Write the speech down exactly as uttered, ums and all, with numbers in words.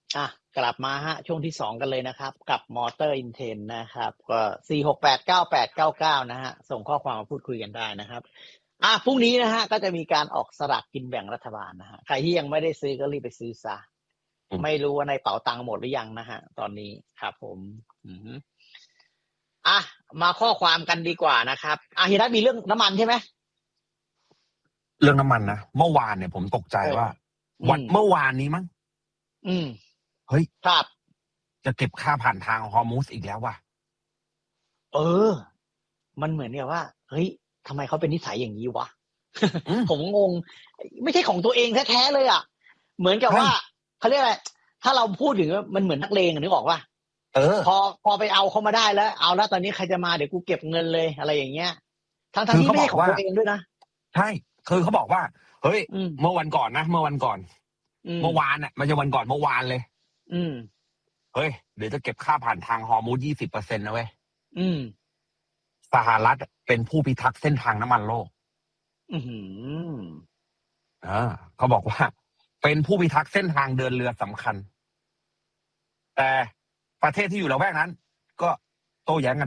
อ่ะกลับมาฮะช่วงที่สองกันเลยนะครับกับมอเตอร์อินเทนนะครับก็สี่หกแปดเก้าแปดเก้าเก้านะฮะส่งข้อความมาพูดคุยกันได้นะครับอ่ะพรุ่งนี้นะฮะก็จะมีการออกสลากกินแบ่งรัฐบาลนะฮะใครที่ยังไม่ได้ซื้อก็รีบไปซื้อซะไม่รู้ว่าในเป๋าตังค์หมดหรือยังนะฮะตอนนี้ครับผมอืออ่ะมาข้อความกันดีกว่านะครับอ่ะเฮียนัทมีเรื่องน้ำมันใช่ไหมเรื่องน้ำมันนะเมื่อวานเนี่ยผมตกใจว่าวันเมื่อวานนี้มั้งอืมเฮ้ยครับจะเก็บค่าผ่านทางฮอร์มูสอีกแล้วว่ะเออมันเหมือนกับว่าเฮ้ยทำไมเขาเป็นนิสัยอย่างนี้วะ ผมงงไม่ใช่ของตัวเองแท้ๆเลยอ่ะเหมือนกับว่าเขาเรียกอะไรถ้าเราพูดถึงมันเหมือนนักเลงนึกออกว่าเออพอพอไปเอาเขามาได้แล้วเอาแล้วตอนนี้ใครจะมาเดี๋ยวกูเก็บเงินเลยอะไรอย่างเงี้ยทั้งทั้งที่ไม่ใช่ของตัวเองด้วยนะใช่คือเขาบอกว่าเฮ้ยเมื่อวันก่อนนะเมื่อวันก่อนเมื่อวานอ่ะไม่ใช่วันก่อนเมื่อวานเลยอืมเฮ้ยเดี๋ยวจะเก็บค่าผ่านทางฮอร์มูสยี่สิบเปอร์เซ็นต์นะเว้ยอืมสหรัฐเป็นผู้พิทักษ์เส้นทางน้ำมันโลกอืมอ่าเขาบอกว่าเป็นผู้พิทักษ์เส้นทางเดินเรือสำคัญแต่ประเทศที่อยู่ละแวกนั้นก็โต้แย้งกัน